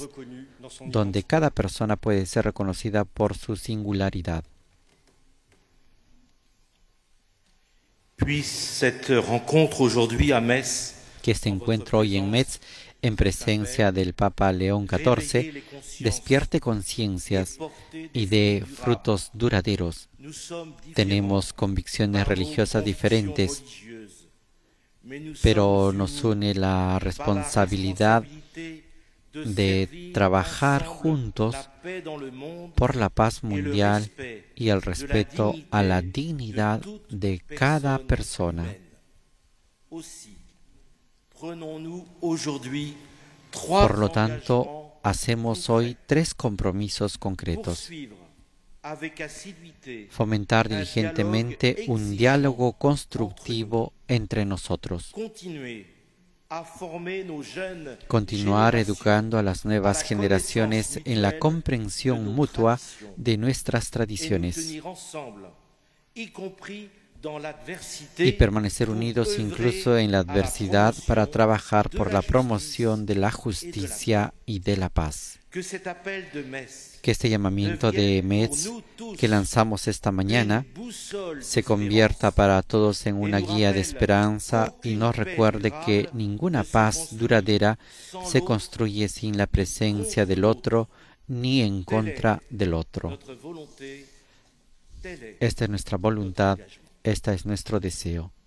paz, donde cada persona puede ser reconocida por su singularidad. Que este encuentro hoy en Metz, en presencia del Papa León XIV, despierte conciencias y dé frutos duraderos. Tenemos convicciones religiosas diferentes, pero nos une la responsabilidad de trabajar juntos por la paz mundial y el respeto a la dignidad de cada persona. Por lo tanto, hacemos hoy 3 compromisos concretos. Fomentar diligentemente un diálogo constructivo entre nosotros. Continuar educando a las nuevas generaciones en la comprensión mutua de nuestras tradiciones. Y permanecer unidos incluso en la adversidad para trabajar por la promoción de la justicia y de la paz. Que este llamamiento de Metz que lanzamos esta mañana se convierta para todos en una guía de esperanza y nos recuerde que ninguna paz duradera se construye sin la presencia del otro ni en contra del otro. Esta es nuestra voluntad, este es nuestro deseo.